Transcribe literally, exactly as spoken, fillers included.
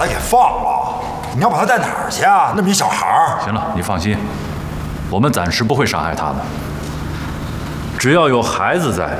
给放了。你要把他带哪儿去啊？那么一小孩儿。 行了，你放心，我们暂时不会伤害他的。只要有孩子在，